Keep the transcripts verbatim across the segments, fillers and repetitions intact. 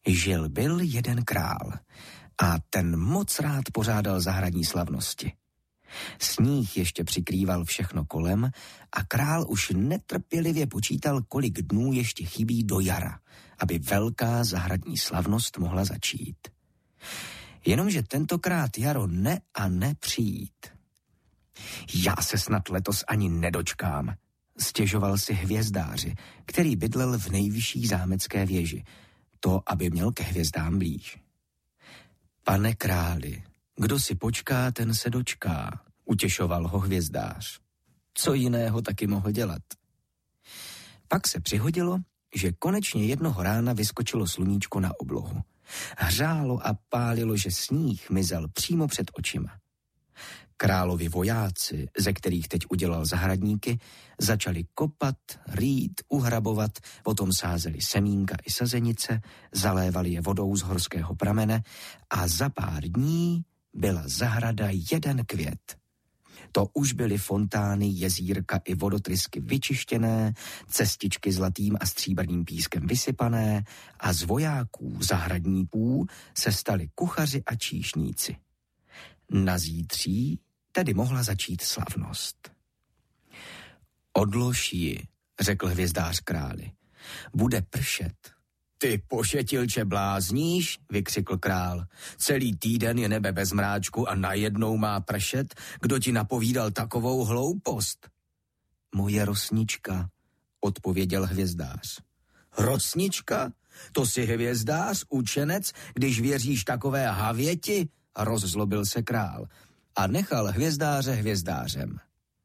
Žil byl jeden král a ten moc rád pořádal zahradní slavnosti. Sníh ještě přikrýval všechno kolem a král už netrpělivě počítal, kolik dnů ještě chybí do jara, aby velká zahradní slavnost mohla začít. Jenomže tentokrát jaro ne a ne přijít. Já se snad letos ani nedočkám, stěžoval si hvězdáři, který bydlel v nejvyšší zámecké věži, to, aby měl ke hvězdám blíž. Pane králi, kdo si počká, ten se dočká, utěšoval ho hvězdář. Co jiného taky mohl dělat? Pak se přihodilo, že konečně jednoho rána vyskočilo sluníčko na oblohu. Hřálo a pálilo, že sníh mizel přímo před očima. Královi vojáci, ze kterých teď udělal zahradníky, začali kopat, rýt, uhrabovat, potom sázeli semínka i sazenice, zalévali je vodou z horského pramene a za pár dní byla zahrada jeden květ. To už byly fontány, jezírka i vodotrysky vyčištěné, cestičky zlatým a stříbrným pískem vysypané a z vojáků zahradníků se stali kuchaři a číšníci. Na zítří tedy mohla začít slavnost. Odlož ji, řekl hvězdář králi. Bude pršet. Ty pošetilče blázníš, vykřikl král. Celý týden je nebe bez mráčku a najednou má pršet? Kdo ti napovídal takovou hloupost? Moje rosnička, odpověděl hvězdář. Rosnička? To jsi hvězdář, učenec, když věříš takové havěti? Rozzlobil se král a nechal hvězdáře hvězdářem.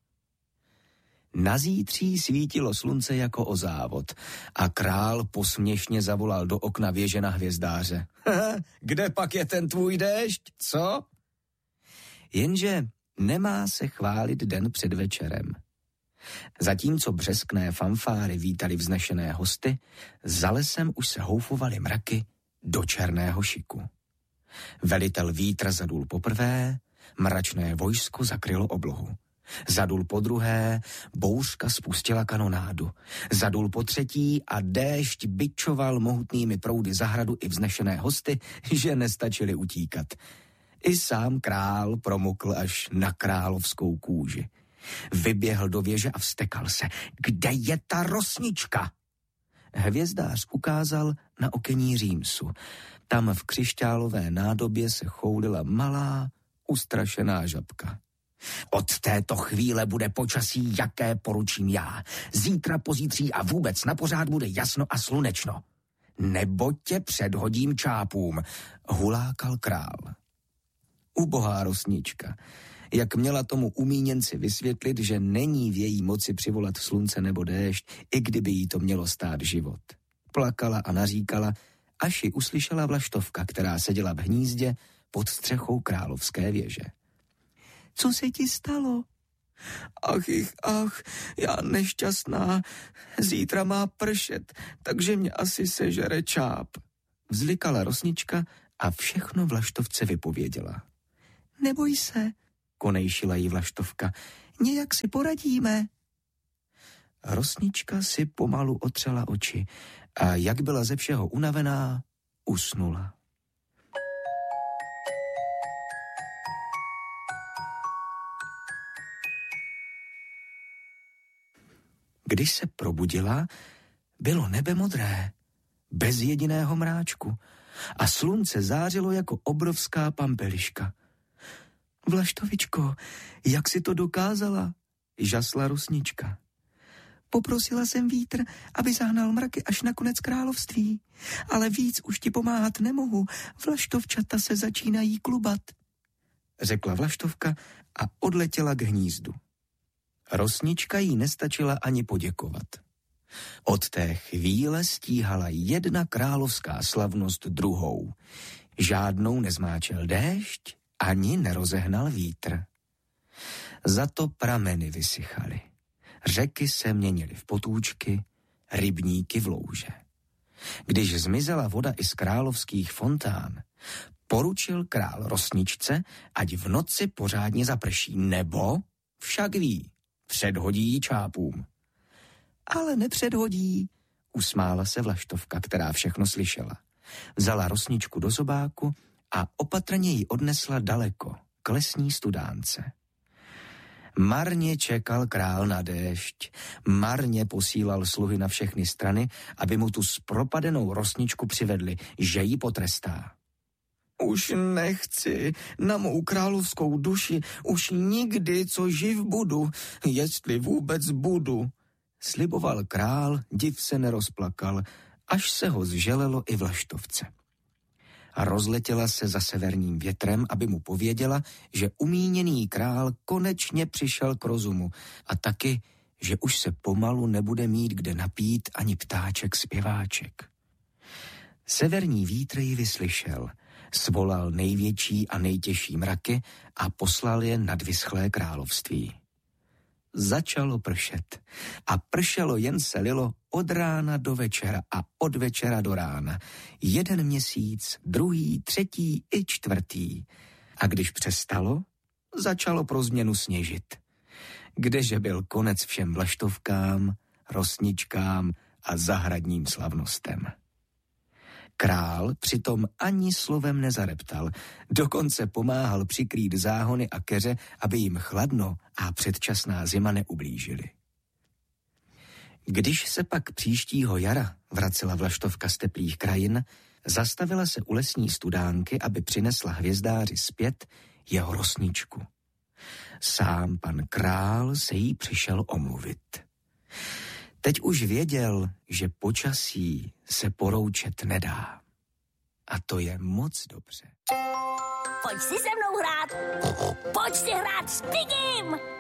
Na zítří svítilo slunce jako o závod a král posměšně zavolal do okna věže na hvězdáře. Kde pak je ten tvůj déšť, co? Jenže nemá se chválit den před večerem. Zatímco břeskné fanfáry vítali vznešené hosty, za lesem už se houfovaly mraky do černého šiku. Velitel vítr zadul poprvé, mračné vojsko zakrylo oblohu. Zadul po druhé, bouřka spustila kanonádu. Zadul po třetí a déšť bičoval mohutnými proudy zahradu i vznešené hosty, že nestačili utíkat. I sám král promokl až na královskou kůži. Vyběhl do věže a vztekal se. Kde je ta rosnička? Hvězdář ukázal na okení římsu. Tam v křišťálové nádobě se choulila malá, ustrašená žabka. Od této chvíle bude počasí, jaké poručím já. Zítra, pozítří a vůbec na pořád bude jasno a slunečno. Nebo tě předhodím čápům, hulákal král. Ubohá rosnička, jak měla tomu umíněnci vysvětlit, že není v její moci přivolat slunce nebo déšť, i kdyby jí to mělo stát život. Plakala a naříkala, až ji uslyšela vlaštovka, která seděla v hnízdě pod střechou královské věže. Co se ti stalo? Ach, ich, ach, já nešťastná, zítra má pršet, takže mě asi sežere čáp. Vzlikala rosnička a všechno vlaštovce vypověděla. Neboj se, konejšila jí vlaštovka, nějak si poradíme. Rosnička si pomalu otřela oči a jak byla ze všeho unavená, usnula. Když se probudila, bylo nebe modré, bez jediného mráčku a slunce zářilo jako obrovská pampeliška. Vlaštovičko, jak si to dokázala? Žasla rosnička. Poprosila jsem vítr, aby zahnal mraky až na konec království, ale víc už ti pomáhat nemohu, vlaštovčata se začínají klubat, řekla vlaštovka a odletěla k hnízdu. Rosnička jí nestačila ani poděkovat. Od té chvíle stíhala jedna královská slavnost druhou. Žádnou nezmáčel déšť, ani nerozehnal vítr. Za to prameny vysychaly. Řeky se měnily v potůčky, rybníky v louže. Když zmizela voda i z královských fontán, poručil král rosničce, ať v noci pořádně zaprší, nebo však ví, předhodí ji čápům. Ale nepředhodí, usmála se vlaštovka, která všechno slyšela. Vzala rosničku do zobáku a opatrně ji odnesla daleko, k lesní studánce. Marně čekal král na déšť, marně posílal sluhy na všechny strany, aby mu tu zpropadenou rosničku přivedli, že ji potrestá. Už nechci na mou královskou duši, už nikdy, co živ budu, jestli vůbec budu, sliboval král, div se nerozplakal, až se ho zželelo i vlaštovce. A rozletěla se za severním větrem, aby mu pověděla, že umíněný král konečně přišel k rozumu a taky, že už se pomalu nebude mít kde napít ani ptáček zpěváček. Severní vítr ji vyslyšel, svolal největší a nejtěžší mraky a poslal je nad vyschlé království. Začalo pršet a pršelo jen se lilo od rána do večera a od večera do rána. Jeden měsíc, druhý, třetí i čtvrtý. A když přestalo, začalo pro změnu sněžit. Kdeže byl konec všem vlaštovkám, rosničkám a zahradním slavnostem. Král přitom ani slovem nezareptal, dokonce pomáhal přikrýt záhony a keře, aby jim chladno a předčasná zima neublížily. Když se pak příštího jara vracela vlaštovka z teplých krajin, zastavila se u lesní studánky, aby přinesla hvězdáři zpět jeho rosničku. Sám pan král se jí přišel omluvit. Teď už věděl, že počasí se poroučet nedá. A to je moc dobře. Pojď si se mnou hrát. Pojď si hrát s Pigim.